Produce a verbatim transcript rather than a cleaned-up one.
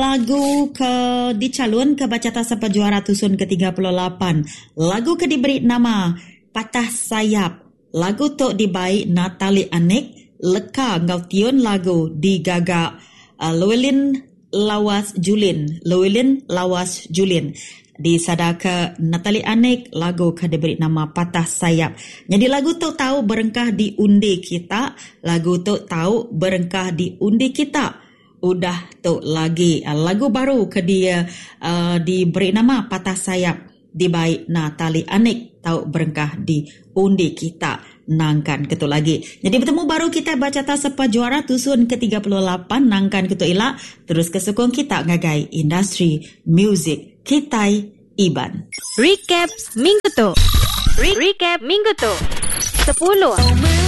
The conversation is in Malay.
Lagu ke dicalon ke Bacata Sapa Juara Tusun ke tiga puluh lapan. Lagu ke diberi nama Patah Sayap. Lagu tu dibaik Natali Anik. Leka ngau tiun lagu digagak uh, Llewellyn Lawas Julin. Llewellyn Lawas Julin. Di sadaka Natali Anik, lagu ke diberi nama Patah Sayap. Jadi lagu tu tahu berengkah di undi kita. Lagu tu tahu berengkah di undi kita. Udah tu lagi uh, lagu baru ke dia uh, diberi nama Patah Sayap. Dibaik Natali Anik, tahu berengkah di undi kita. Nangkan ketu lagi. Jadi bertemu baru kita Bacata Sapa Juara Tusun ke tiga puluh lapan. Nangkan ketu ila. Terus kesukung kita ngagai industri music Kitai Iban. Recap minggu tu. Re- Recap minggu tu. sepuluh.